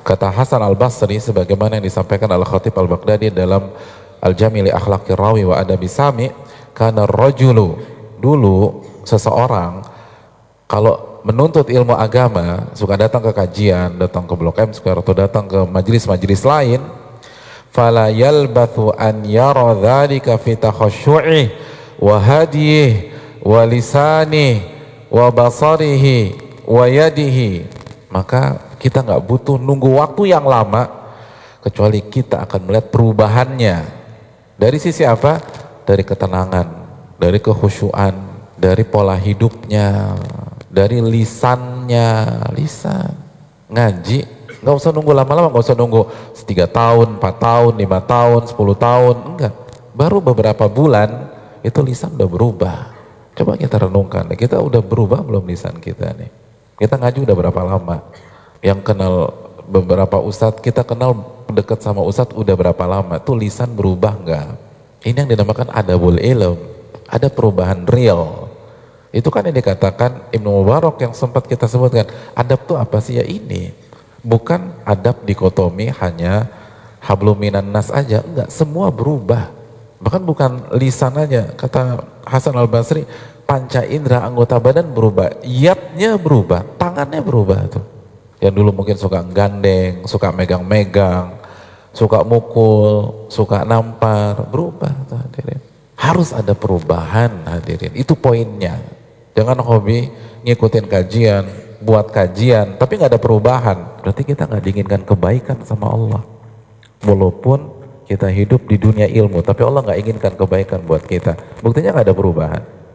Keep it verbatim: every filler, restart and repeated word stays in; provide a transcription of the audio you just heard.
Kata Hasan al-Basri sebagaimana yang disampaikan Al-Khatib al-Baghdadi dalam Al-Jami' li Akhlaqir Rawi wa Adabi Sami, karena rajulu, dulu seseorang kalau menuntut ilmu agama suka datang ke kajian, datang ke Blok M Square atau datang ke majelis-majelis lain, fala yalbathu an yara dzalika fi takhasyu'i wa hadihi wa lisanihi wa basarihi wa yadihi, maka kita nggak butuh nunggu waktu yang lama kecuali kita akan melihat perubahannya. Dari sisi apa? Dari ketenangan, dari kekhusyuan, dari pola hidupnya, dari lisannya. Lisan ngaji nggak usah nunggu lama-lama, nggak usah nunggu tiga tahun, empat tahun, lima tahun, sepuluh tahun, enggak, baru beberapa bulan itu lisan udah berubah. Coba kita renungkan, kita udah berubah belum lisan kita nih? Kita ngaji udah berapa lama? Yang kenal beberapa ustadz, kita kenal dekat sama ustadz udah berapa lama? Tuh lisan berubah enggak? Ini yang dinamakan adabul ilm, ada perubahan real. Itu kan yang dikatakan Ibnu Mubarak yang sempat kita sebutkan, adab tuh apa sih? Ya ini, bukan adab dikotomi hanya hablum minan nas aja, enggak, semua berubah. Bahkan bukan lisan aja, kata Hasan al-Basri, panca indera anggota badan berubah, yatnya berubah, tangannya berubah tuh. Yang dulu mungkin suka gandeng, suka megang-megang, suka mukul, suka nampar, berubah tuh hadirin. Harus ada perubahan hadirin, itu poinnya. Jangan hobi ngikutin kajian, buat kajian, tapi nggak ada perubahan, berarti kita nggak diinginkan kebaikan sama Allah. Walaupun kita hidup di dunia ilmu, tapi Allah nggak inginkan kebaikan buat kita. Buktinya nggak ada perubahan.